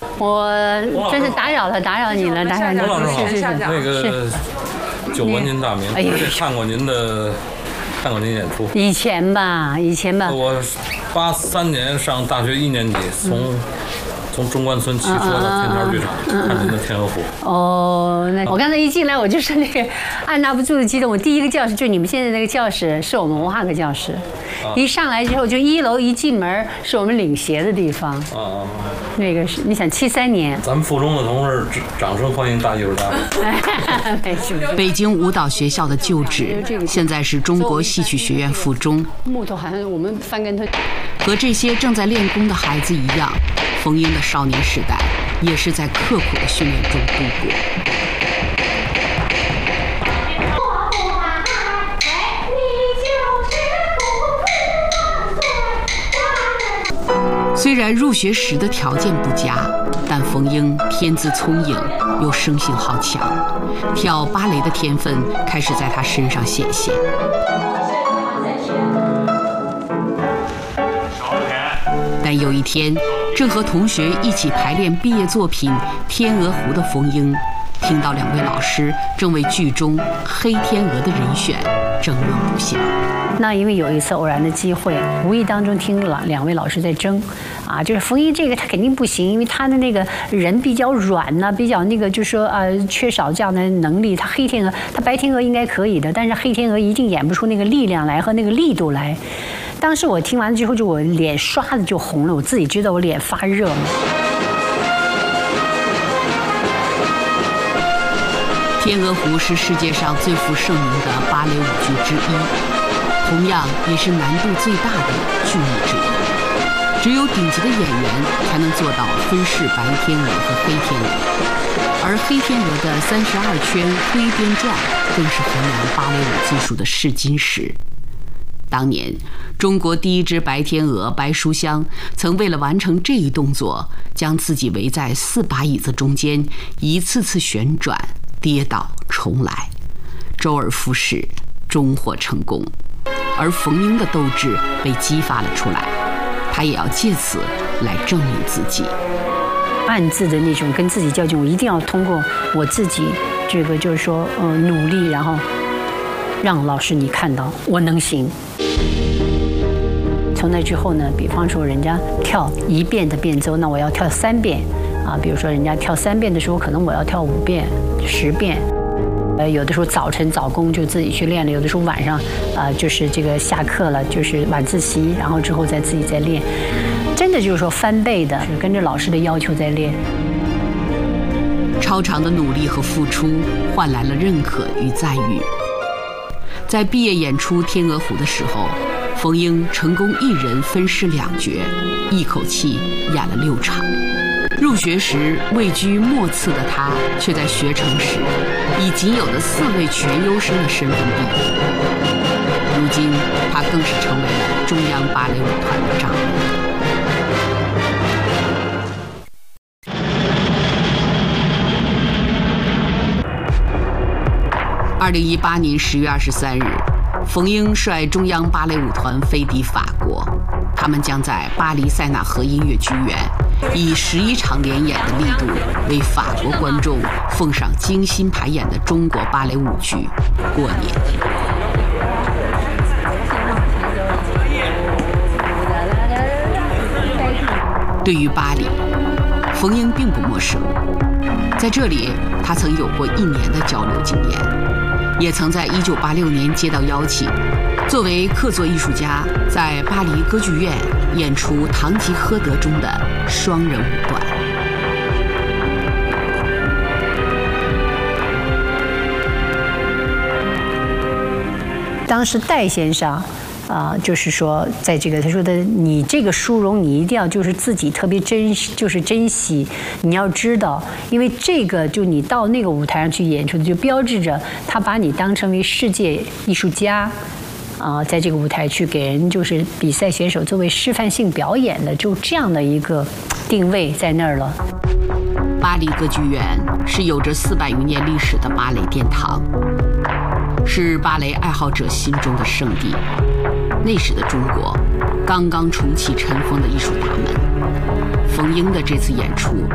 我真是打扰你了，打扰你了。是。 那个久闻您大名，而且看过您演出。 以前吧。 我83年上大学1年级，从中关村骑车到天桥剧场看您的《天鹅湖》。 哦，那我刚才一进来，我就是那个按捺不住的激动。我第一个教室就你们现在那个教室，是我们文化课教室。一上来之后，就1楼一进门是我们领鞋的地方。那个是你想73年， 咱们附中的同事掌声欢迎大艺术家。 北京舞蹈学校的旧址，现在是中国戏曲学院附中。 木头好像我们翻跟头。 和这些正在练功的孩子一样，冯英的少年时代也是在刻苦的训练中度过。虽然入学时的条件不佳，但冯英天资聪颖，又生性好强，跳芭蕾的天分开始在她身上显现。但有一天，正和同学一起排练毕业作品《天鹅湖》的冯英，听到2位老师正为剧中黑天鹅的人选争论不休。 那因为有一次偶然的机会，无意当中听了2位老师在争，就是冯英这个他肯定不行，因为他的那个人比较软呢，比较那个就是说缺少这样的能力。他黑天鹅，他白天鹅应该可以的，但是黑天鹅一定演不出那个力量来和那个力度来。当时我听完之后，就我脸刷的就红了，我自己知道我脸发热了。 天鹅湖是世界上最负盛名的芭蕾舞剧之一，同样也是难度最大的剧目之一。只有顶级的演员才能做到分饰白天鹅和黑天鹅，而黑天鹅的32圈挥鞭转更是衡量芭蕾舞技术的试金石。当年，中国第一只白天鹅白书香曾为了完成这一动作，将自己围在4把椅子中间，一次次旋转、跌倒、重来，周而复始，终获成功。而冯英的斗志被激发了出来，她也要借此来证明自己。 暗自的那种跟自己较劲，我一定要通过我自己这个就是说努力，然后让老师你看到我能行。从那之后呢，比方说人家跳1遍的变奏，那我要跳3遍比如说人家跳3遍的时候，可能我要跳5遍、10遍。有的时候早晨早功就自己去练了，有的时候晚上就是这个下课了，就是晚自习，然后之后再自己再练。真的就是说翻倍的，跟着老师的要求在练。 超长的努力和付出换来了认可与赞誉。在毕业演出《天鹅湖》的时候，冯英成功1人分饰2角，一口气演了6场。入学时位居末次的她，却在学成时以仅有的4位全优生的身份毕业。如今，她更是成为了中央芭蕾舞团的掌门。2018年10月23日，冯英率中央芭蕾舞团飞抵法国，他们将在巴黎塞纳河音乐剧院以11场连演的力度，为法国观众奉上精心排演的中国芭蕾舞剧《过年》。对于巴黎，冯英并不陌生，在这里，她曾有过1年的交流经验。也曾在1986年接到邀请，作为客座艺术家，在巴黎歌剧院演出《堂吉诃德》中的双人舞段。 当时戴先生就是说，在这个他说的，你这个殊荣你一定要就是自己特别珍惜，你要知道，因为这个就你到那个舞台上去演出的，就标志着他把你当成为世界艺术家，在这个舞台去给人就是比赛选手作为示范性表演的，就这样的一个定位在那儿了。 巴黎歌剧院是有着400余年历史的芭蕾殿堂，是芭蕾爱好者心中的圣地。那时的中国刚刚重启尘封的艺术大门，冯英的这次演出